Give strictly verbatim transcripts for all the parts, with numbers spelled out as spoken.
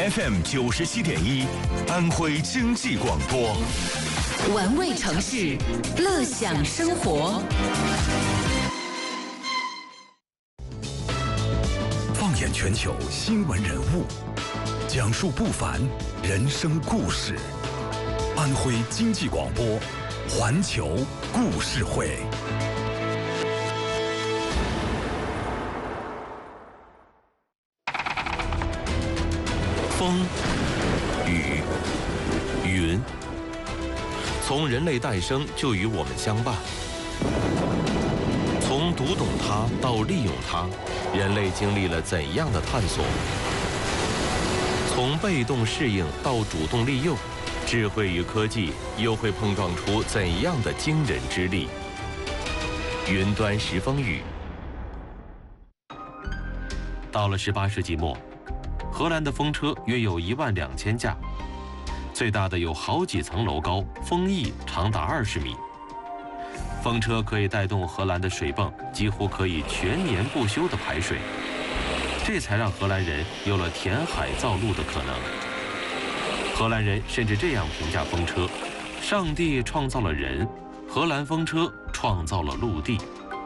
F M 九十七点一，安徽经济广播。 玩味城市，乐享生活。 放眼全球新闻人物，讲述不凡人生故事。安徽经济广播，环球故事会。 风、雨、云，从人类诞生就与我们相伴。从读懂它到利用它，人类经历了怎样的探索？从被动适应到主动利用，智慧与科技又会碰撞出怎样的惊人之力？云端十风雨。到了十八世纪末，荷兰的风车约有一万两千架，最大的有好几层楼高，风翼长达二十米。风车可以带动荷兰的水泵，几乎可以全年不休地排水，这才让荷兰人有了填海造陆的可能。荷兰人甚至这样评价风车：上帝创造了人，荷兰风车创造了陆地。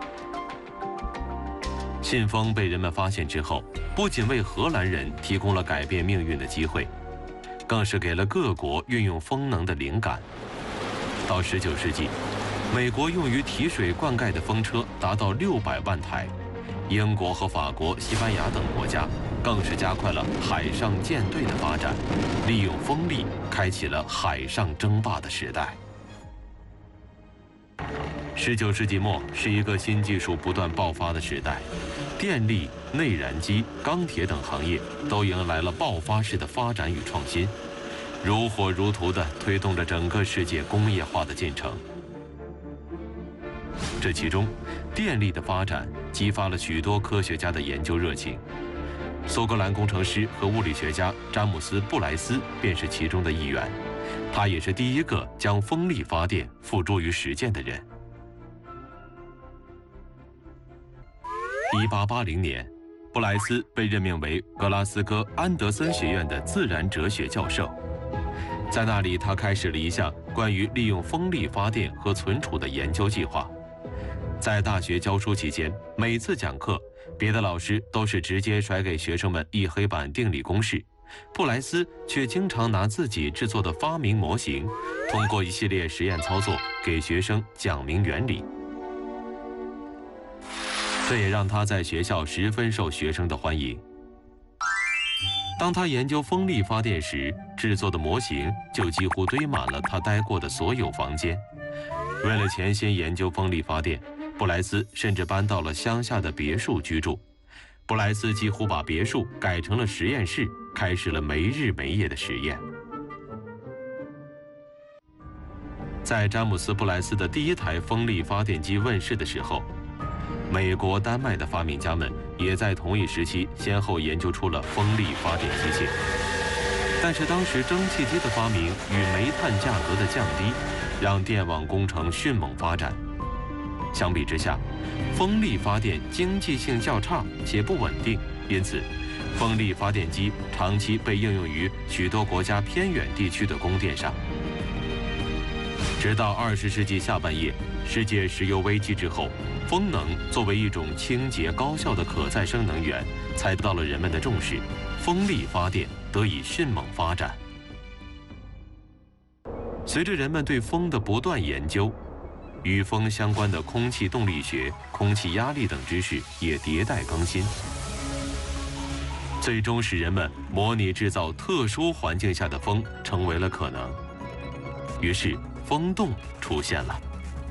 信风被人们发现之后，不仅为荷兰人提供了改变命运的机会，更是给了各国运用风能的灵感。到十九世纪，美国用于提水灌溉的风车达到六百万台，英国和法国、西班牙等国家更是加快了海上舰队的发展，利用风力开启了海上争霸的时代。十九世纪末是一个新技术不断爆发的时代，电力、内燃机、钢铁等行业都迎来了爆发式的发展与创新，如火如荼地推动着整个世界工业化的进程。这其中，电力的发展激发了许多科学家的研究热情。苏格兰工程师和物理学家詹姆斯·布莱斯便是其中的一员，他也是第一个将风力发电付诸于实践的人。一八八零年，布莱斯被任命为格拉斯哥安德森学院的自然哲学教授。在那里，他开始了一项关于利用风力发电和存储的研究计划。在大学教书期间，每次讲课，别的老师都是直接甩给学生们一黑板定理公式，布莱斯却经常拿自己制作的发明模型，通过一系列实验操作给学生讲明原理。这也让他在学校十分受学生的欢迎。当他研究风力发电时，制作的模型就几乎堆满了他待过的所有房间。为了潜心研究风力发电，布莱斯甚至搬到了乡下的别墅居住。布莱斯几乎把别墅改成了实验室，开始了没日没夜的实验。在詹姆斯·布莱斯的第一台风力发电机问世的时候，美国、丹麦的发明家们也在同一时期先后研究出了风力发电机械。但是当时蒸汽机的发明与煤炭价格的降低，让电网工程迅猛发展。相比之下，风力发电经济性较差且不稳定，因此风力发电机长期被应用于许多国家偏远地区的供电上。直到二十世纪下半叶，世界石油危机之后，风能作为一种清洁高效的可再生能源，才得到了人们的重视，风力发电得以迅猛发展。随着人们对风的不断研究，与风相关的空气动力学、空气压力等知识也迭代更新，最终使人们模拟制造特殊环境下的风成为了可能。于是风洞出现了。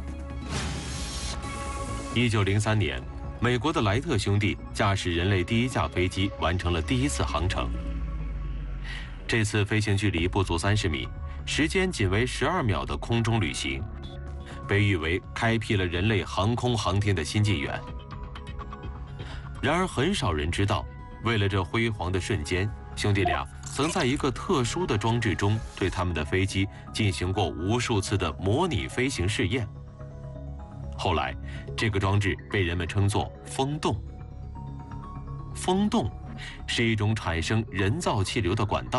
一九零三年，美国的莱特兄弟驾驶人类第一架飞机完成了第一次航程。这次飞行距离不足三十米，时间仅为十二秒的空中旅行，被誉为开辟了人类航空航天的新纪元。然而，很少人知道，为了这辉煌的瞬间，兄弟俩曾在一个特殊的装置中对他们的飞机进行过无数次的模拟飞行试验。后来，这个装置被人们称作风洞。风洞是一种产生人造气流的管道。